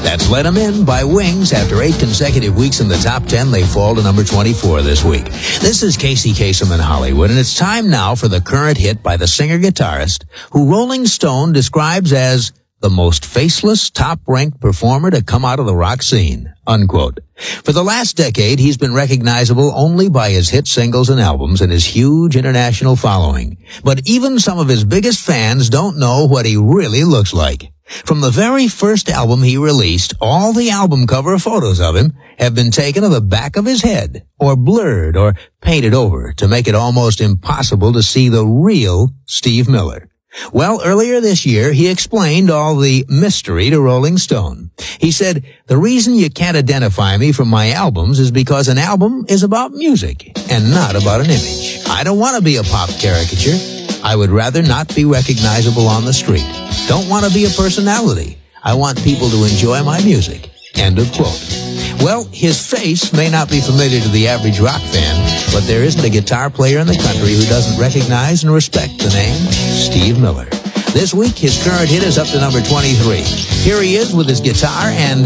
That's Let 'Em In by Wings. After 8 consecutive weeks in the top 10, they fall to number 24 this week. This is Casey Kasem in Hollywood, and it's time now for the current hit by the singer-guitarist who Rolling Stone describes as the most faceless, top-ranked performer to come out of the rock scene, unquote. For the last decade, he's been recognizable only by his hit singles and albums and his huge international following. But even some of his biggest fans don't know what he really looks like. From the very first album he released, all the album cover photos of him have been taken of the back of his head, or blurred, or painted over to make it almost impossible to see the real Steve Miller. Well, earlier this year, he explained all the mystery to Rolling Stone. He said, "The reason you can't identify me from my albums is because an album is about music and not about an image. I don't want to be a pop caricature. I would rather not be recognizable on the street. Don't want to be a personality. I want people to enjoy my music." End of quote. Well, his face may not be familiar to the average rock fan, but there isn't a guitar player in the country who doesn't recognize and respect the name Steve Miller. This week, his current hit is up to number 23. Here he is with his guitar and